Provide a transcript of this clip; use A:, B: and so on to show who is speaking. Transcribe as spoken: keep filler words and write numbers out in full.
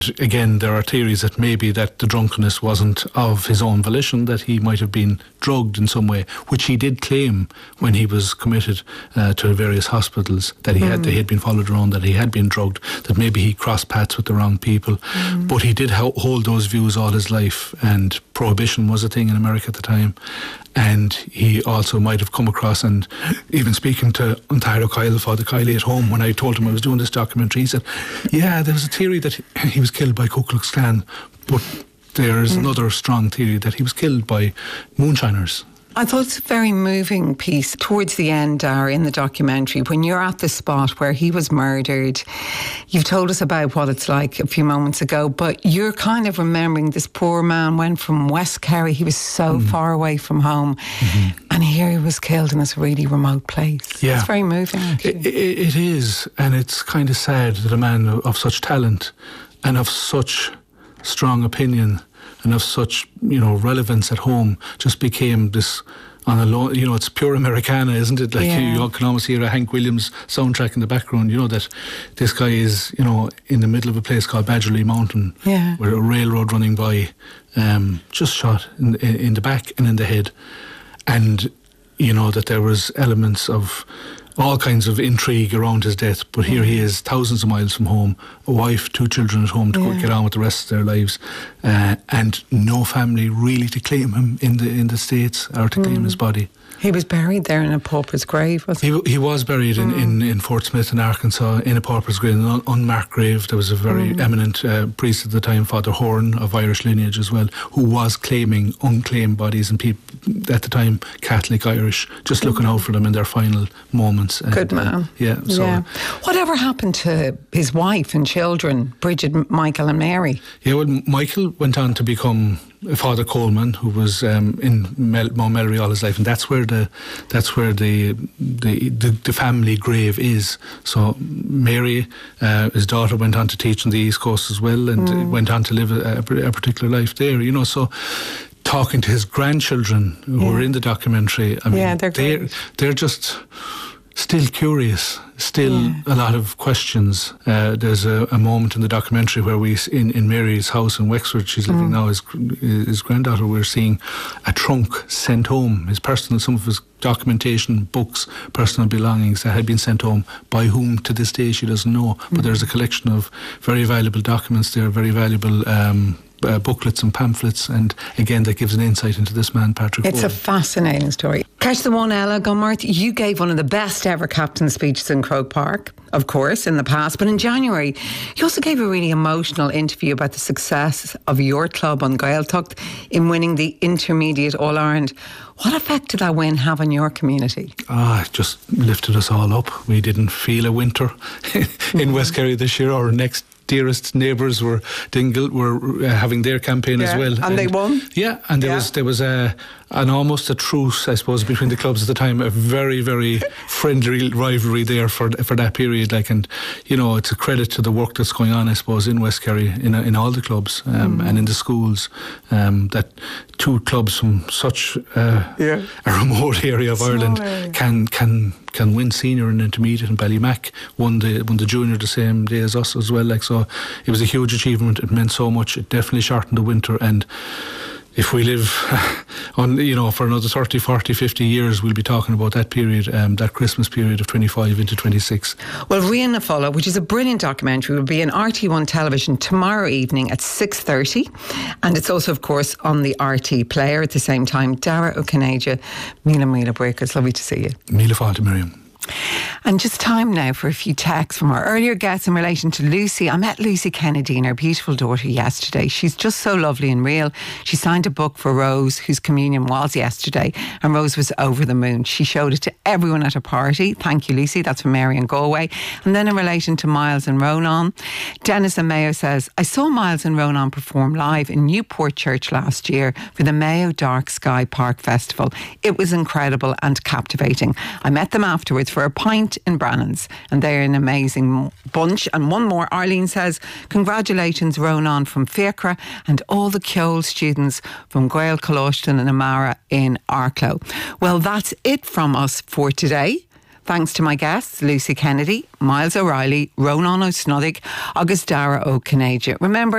A: Again, there are theories that maybe that the drunkenness wasn't of his own volition, that he might have been drugged in some way, which he did claim when he was committed uh, to various hospitals, that he mm. had that he had been followed around, that he had been drugged, that maybe he crossed paths with the wrong people. Mm. But he did ho- hold those views all his life, and prohibition was a thing in America at the time. And he also might have come across, and even speaking to Antara Kyle, Father Kiley at home, when I told him I was doing this documentary, he said, yeah, there was a theory that he was killed by Ku Klux Klan, but there's mm. another strong theory that he was killed by moonshiners.
B: I thought it's a very moving piece towards the end, Dara, in the documentary, when you're at the spot where he was murdered. You've told us about what it's like a few moments ago, but you're kind of remembering this poor man went from West Kerry. He was so mm. far away from home, mm-hmm. and here he was killed in this really remote place.
A: Yeah.
B: It's very moving, actually.
A: It, it, it is, and it's kind of sad that a man of such talent and of such strong opinion and of such, you know, relevance at home just became this on a low, you know, it's pure Americana, isn't it? Like, yeah. you, you can almost hear a Hank Williams soundtrack in the background, you know, that this guy is, you know, in the middle of a place called Badgerly Mountain,
B: yeah.
A: with a railroad running by, um, just shot in, in, in the back and in the head. And, you know, that there was elements of all kinds of intrigue around his death, but here he is, thousands of miles from home, a wife, two children at home to yeah. get on with the rest of their lives, uh, and no family really to claim him in the in the States or to claim mm. his body.
B: He was buried there in a pauper's grave, wasn't he?
A: He, he was buried mm. in, in, in Fort Smith in Arkansas in a pauper's grave, an un- unmarked grave. There was a very mm. eminent uh, priest at the time, Father Horn, of Irish lineage as well, who was claiming unclaimed bodies, and people at the time, Catholic Irish, just looking mm. out for them in their final moments.
B: Good and, man.
A: Uh, yeah, so
B: yeah. Whatever happened to his wife and children, Bridget, Michael and Mary?
A: Yeah, well, Michael went on to become Father Coleman, who was um, in Mel- Mount Melleray all his life, and that's where the that's where the the, the, the family grave is. So Mary, uh, his daughter, went on to teach on the East Coast as well, and mm. went on to live a, a particular life there. You know, so talking to his grandchildren who yeah. were in the documentary, I mean,
B: yeah, they're
A: they're, they're just still curious, still yeah. a lot of questions. Uh, there's a, a moment in the documentary where we, in, in Mary's house in Wexford, she's living mm. now, his, his granddaughter, we're seeing a trunk sent home, his personal, some of his documentation, books, personal belongings that had been sent home. By whom to this day she doesn't know, but mm. there's a collection of very valuable documents there, very valuable um, Uh, booklets and pamphlets, and again that gives an insight into this man, Patrick
B: It's
A: Ford.
B: a fascinating story. Catch the one, Ella Gunmarth. You gave one of the best ever captain speeches in Croke Park, of course, in the past, but in January you also gave a really emotional interview about the success of your club on Gaeltacht in winning the Intermediate All-Ireland. What effect did that win have on your community?
A: Ah, it just lifted us all up. We didn't feel a winter in mm-hmm. West Kerry this year. Our next dearest neighbours were Dingle were uh, having their campaign
B: yeah.
A: as well,
B: and, and they won.
A: Yeah, and there yeah. was there was a an almost a truce, I suppose, between the clubs at the time. A very very friendly rivalry there for for that period. Like, and you know, it's a credit to the work that's going on, I suppose, in West Kerry, in in all the clubs um, mm. and in the schools. Um, that two clubs from such uh,
B: yeah.
A: a remote area of Small Ireland area. can can. can win senior and intermediate, and Ballymac won the won the junior the same day as us as well. Like, so it was a huge achievement. It meant so much. It definitely shortened the winter, and if we live on, you know, for another thirty, forty, fifty years, we'll be talking about that period, um, that Christmas period of twenty-five into twenty-six.
B: Well, Ria na Folla, which is a brilliant documentary, will be on R T one television tomorrow evening at six thirty, and it's also, of course, on the R T player at the same time. Dara O'Caneja, Mila Mila Breaker, it's lovely to see you.
A: Mila Falta, Miriam.
B: And just time now for a few texts from our earlier guests in relation to Lucy. I met Lucy Kennedy and her beautiful daughter yesterday. She's just so lovely and real. She signed a book for Rose, whose communion was yesterday, and Rose was over the moon. She showed it to everyone at her party. Thank you, Lucy. That's from Mary in Galway. And then in relation to Miles and Ronan, Dennis and Mayo says, I saw Miles and Ronan perform live in Newport Church last year for the Mayo Dark Sky Park Festival. It was incredible and captivating. I met them afterwards for a pint in Brannan's, and they're an amazing bunch. And one more, Arlene says, congratulations Ronan from Fiacra and all the Ceol students from Gael Coloston and Amara in Arklow. Well, that's it from us for today. Thanks to my guests, Lucy Kennedy, Miles O'Reilly, Ronan O'Snoddick, August Dara O'Caneja. Remember,